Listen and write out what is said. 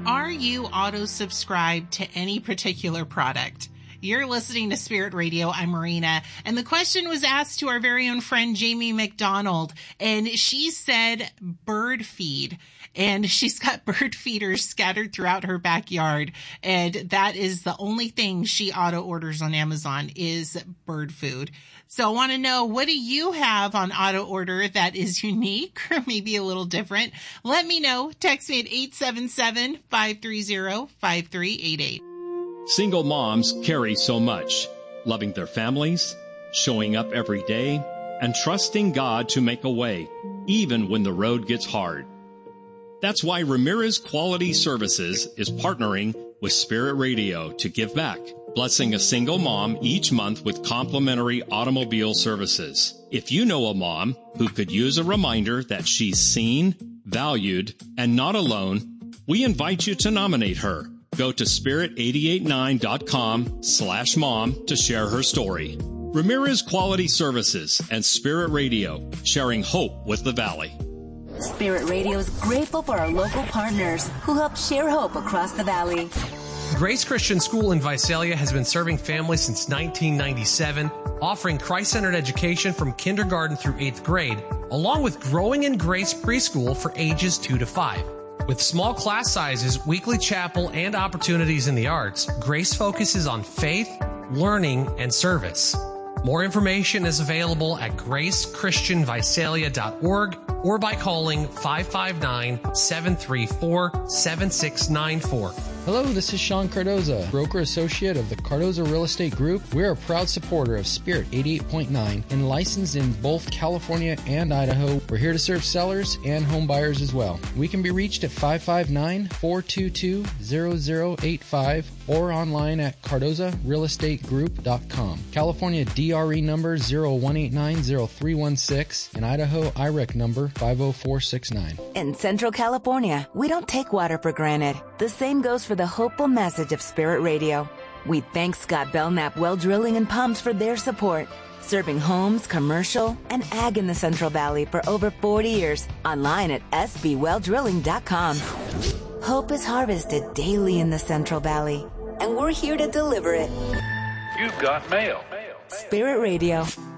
Are you auto-subscribed to any particular product? You're listening to Spirit Radio. I'm Marina. And the question was asked to our very own friend, Jamie McDonald. And she said bird feed. And she's got bird feeders scattered throughout her backyard. And that is the only thing she auto orders on Amazon is bird food. So I want to know, what do you have on auto order that is unique or maybe a little different? Let me know. Text me at 877-530-5388. Single moms carry so much, loving their families, showing up every day, and trusting God to make a way, even when the road gets hard. That's why Ramirez Quality Services is partnering with Spirit Radio to give back, blessing a single mom each month with complimentary automobile services. If you know a mom who could use a reminder that she's seen, valued, and not alone, we invite you to nominate her. Go to spirit889.com/mom to share her story. Ramirez Quality Services and Spirit Radio, sharing hope with the Valley. Spirit Radio is grateful for our local partners who help share hope across the Valley. Grace Christian School in Visalia has been serving families since 1997, offering Christ-centered education from kindergarten through 8th grade, along with Growing in Grace preschool for ages 2 to 5. With small class sizes, weekly chapel, and opportunities in the arts, Grace focuses on faith, learning, and service. More information is available at gracechristianvisalia.org or by calling 559-734-7694. Hello, this is Sean Cardoza, broker associate of the Cardoza Real Estate Group. We're a proud supporter of Spirit 88.9 and licensed in both California and Idaho. We're here to serve sellers and home buyers as well. We can be reached at 559-422-0085 or online at cardozarealestategroup.com. California DRE number 01890316 and Idaho IREC number 50469. In Central California, we don't take water for granted. The same goes for the hopeful message of Spirit Radio. We thank Scott Belknap Well Drilling and Pumps for their support, serving homes, commercial, and ag in the Central Valley for over 40 years. Online at sbwelldrilling.com. Hope is harvested daily in the Central Valley, and we're here to deliver it. You've got mail. Spirit Radio.